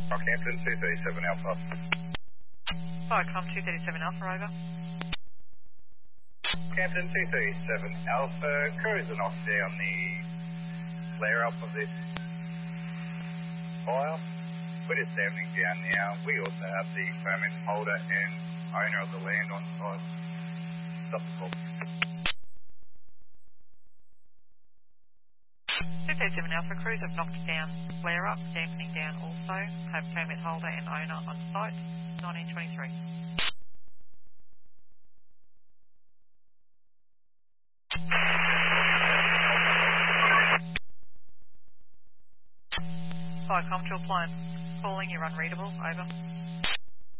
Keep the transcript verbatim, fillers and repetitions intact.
Rockhampton, two thirty-seven Alpha. Viacom two thirty-seven Alpha, over. Rockhampton, two thirty-seven Alpha. Crew is an off down the flare-up of this fire. We're just sounding down now. We also have the permit holder and owner of the land on site. Stop the call. two thirty-seven Alpha, crews have knocked down flare up, dampening down also, have permit holder and owner on site, nineteen twenty-three. Viacom to appliance, calling, you're unreadable, over.